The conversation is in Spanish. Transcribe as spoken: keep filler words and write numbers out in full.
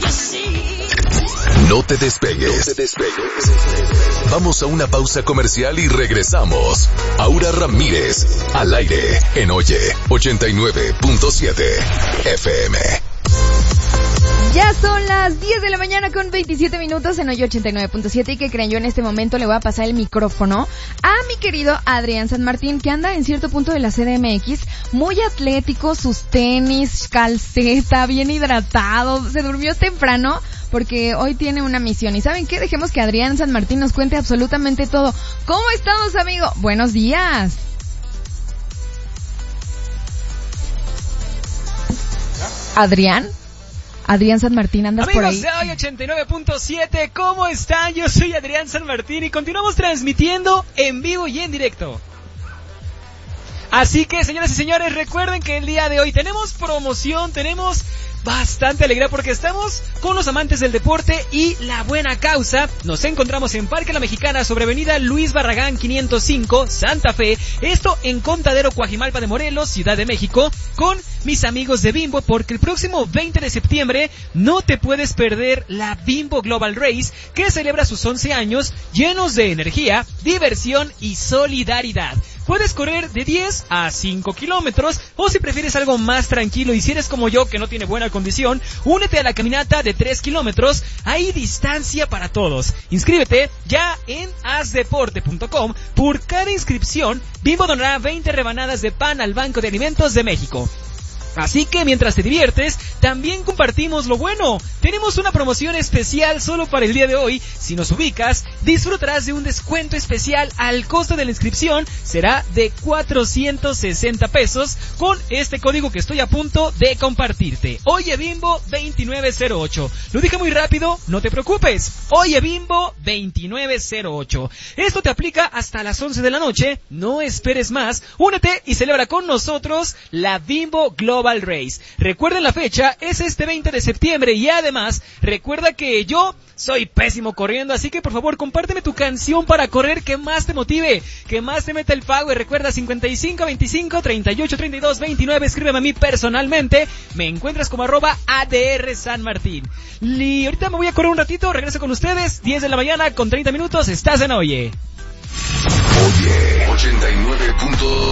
No te despegues. No te despegues. Vamos a una pausa comercial y regresamos. Aura Ramírez, al aire, en Oye, ochenta y nueve punto siete F M. Ya son las diez de la mañana con veintisiete minutos en Oye ochenta y nueve punto siete. Y que creen, yo en este momento le voy a pasar el micrófono a mi querido Adrián San Martín, que anda en cierto punto de la C D M X, muy atlético, sus tenis, calceta, bien hidratado, se durmió temprano porque hoy tiene una misión. ¿Y saben qué? Dejemos que Adrián San Martín nos cuente absolutamente todo. ¿Cómo estamos, amigo? Buenos días. Adrián. Adrián San Martín, ¿andas Amigos por ahí? Amigos de Hoy ochenta y nueve punto siete, ¿cómo están? Yo soy Adrián San Martín y continuamos transmitiendo en vivo y en directo. Así que, señoras y señores, recuerden que el día de hoy tenemos promoción, tenemos bastante alegría porque estamos con los amantes del deporte y la buena causa. Nos encontramos en Parque La Mexicana sobre avenida Luis Barragán quinientos cinco, Santa Fe. Esto en Contadero, Coajimalpa de Morelos, Ciudad de México, con mis amigos de Bimbo, porque el próximo veinte de septiembre no te puedes perder la Bimbo Global Race, que celebra sus once años llenos de energía, diversión y solidaridad. Puedes correr de diez a cinco kilómetros, o si prefieres algo más tranquilo y si eres como yo que no tiene buena condición, únete a la caminata de tres kilómetros. Hay distancia para todos. Inscríbete ya en haz deporte punto com. Por cada inscripción, Bimbo donará veinte rebanadas de pan al Banco de Alimentos de México. Así que mientras te diviertes, también compartimos lo bueno. Tenemos una promoción especial solo para el día de hoy. Si nos ubicas, disfrutarás de un descuento especial al costo de la inscripción. Será de cuatrocientos sesenta pesos con este código que estoy a punto de compartirte. Oye Bimbo veintinueve cero ocho. Lo dije muy rápido, no te preocupes. Oye Bimbo veintinueve cero ocho. Esto te aplica hasta las once de la noche. No esperes más. Únete y celebra con nosotros la Bimbo Global Race. Recuerden la fecha, es este veinte de septiembre y además recuerda que yo soy pésimo corriendo, así que por favor compárteme tu canción para correr que más te motive, que más te meta el power. Recuerda cincuenta y cinco veinticinco treinta y ocho treinta y dos veintinueve, escríbeme a mí personalmente, me encuentras como arroba A D R San Martín. Y ahorita me voy a correr un ratito, regreso con ustedes, diez de la mañana con treinta minutos, estás en Oye. Oye, ochenta y nueve punto